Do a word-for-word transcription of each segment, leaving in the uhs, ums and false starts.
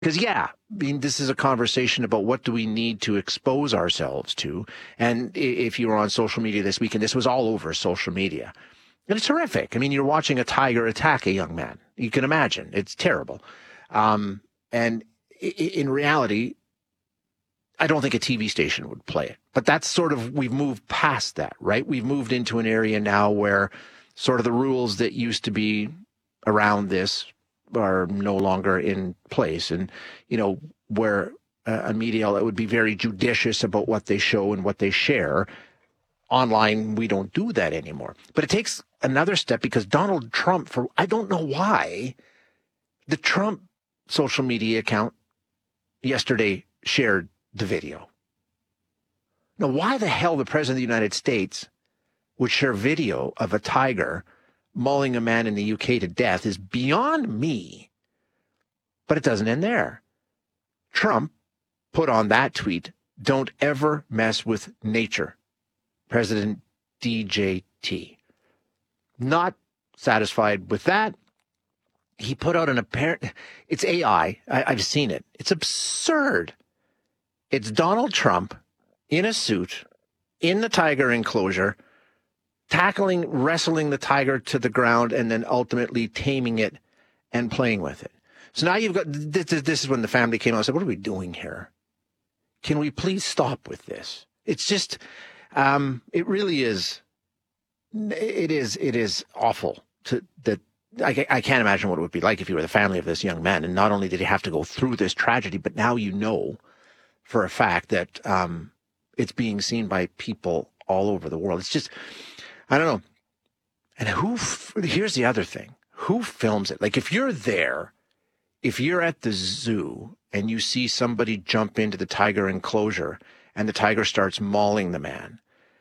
Because, yeah, I mean, this is a conversation about what do we need to expose ourselves to. And if you were on social media this weekend, this was all over social media. And it's horrific. I mean, you're watching a tiger attack a young man. You can imagine. It's terrible. Um, and in reality, I don't think a T V station would play it. But that's sort of, we've moved past that, right? We've moved into an area now where sort of the rules that used to be around this are no longer in place. And, you know, where uh, a media outlet would be very judicious about what they show and what they share. Online, we don't do that anymore. But it takes another step because Donald Trump, for I don't know why, the Trump social media account yesterday shared the video. Now, why the hell the President of the United States would share video of a tiger mauling a man in the U K to death is beyond me. But it doesn't end there. Trump put on that tweet, "Don't ever mess with nature. President D J T." Not satisfied with that, he put out an apparent, it's A I, I, I've seen it. It's absurd. It's Donald Trump in a suit, in the tiger enclosure, tackling, wrestling the tiger to the ground, and then ultimately taming it and playing with it. So now you've got, this, this is when the family came out and said, what are we doing here? Can we please stop with this? It's just, um, it really is, it is, it is awful to that. I, I can't imagine what it would be like if you were the family of this young man. And not only did he have to go through this tragedy, but now you know for a fact that um, it's being seen by people all over the world. It's just, I don't know. And who, here's the other thing. Who films it? Like if you're there, if you're at the zoo and you see somebody jump into the tiger enclosure and the tiger starts mauling the man,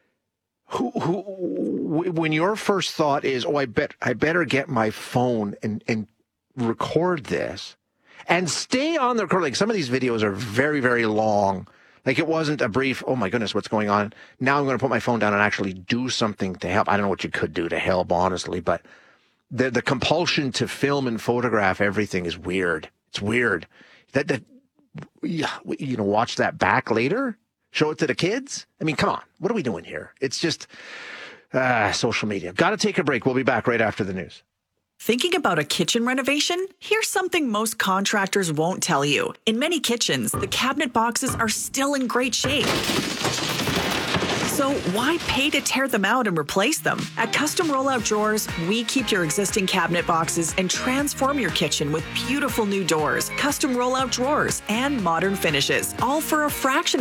who, who, when your first thought is, oh, I bet, I better get my phone and, and record this and stay on the record. Like some of these videos are very, very long. Like it wasn't a brief, oh my goodness, what's going on? Now I'm going to put my phone down and actually do something to help. I don't know what you could do to help, honestly, but the the compulsion to film and photograph everything is weird. It's weird. That, that, yeah, you know, watch that back later, show it to the kids. I mean, come on, what are we doing here? It's just uh, social media. Got to take a break. We'll be back right after the news. Thinking about a kitchen renovation? Here's something most contractors won't tell you. In many kitchens, the cabinet boxes are still in great shape. So why pay to tear them out and replace them? At Custom Rollout Drawers, we keep your existing cabinet boxes and transform your kitchen with beautiful new doors, custom rollout drawers, and modern finishes, all for a fraction